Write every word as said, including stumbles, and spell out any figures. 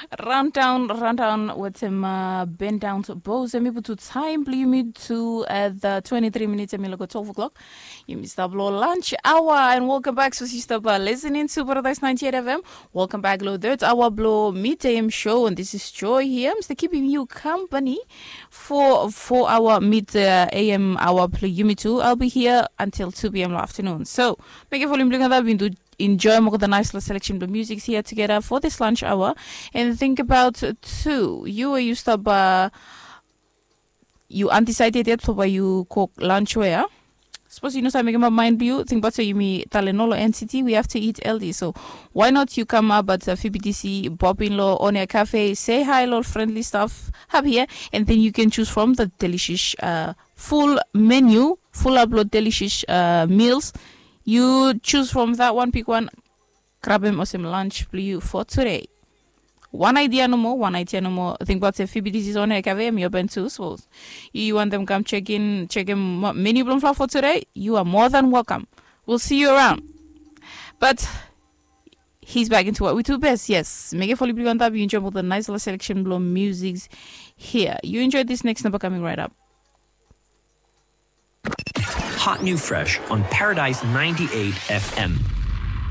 Round down, round down with him, uh, bend down to bows. I'm able to time limit to uh, the twenty-three minutes and go twelve o'clock. You missed the blow lunch hour and welcome back. So, sister, listening to Paradise ninety-eight F M. Welcome back, Lo. Third hour blow midday show, and this is Joy here. I'm still keeping you company for four hour mid uh, A M hour play. You me too. I'll be here until two p m afternoon. So, make it volume that we do. Enjoy more of the nice little selection of music here together for this lunch hour. And think about two. You you stop uh, you undecided yet for you cook lunch where? Suppose you know something about mind you think about so you me Talenolo N C T, we have to eat healthy. So why not you come up at uh, F B D C, Bob in Law on a cafe, say hi, little friendly stuff, have here, and then you can choose from the delicious uh, full menu, full upload delicious uh, meals. You choose from that one, pick one, grab him or some lunch for you for today. One idea no more, one idea no more. Think about the F B D C's on a cafe, I'm open too. So you want them come check in, check in menu bloom flower for today, you are more than welcome. We'll see you around. But he's back into what we do best, yes. Make it fully blue on top, you enjoy all the nice little selection bloom musics here. You enjoy this next number coming right up. Hot New Fresh on Paradise ninety-eight F M.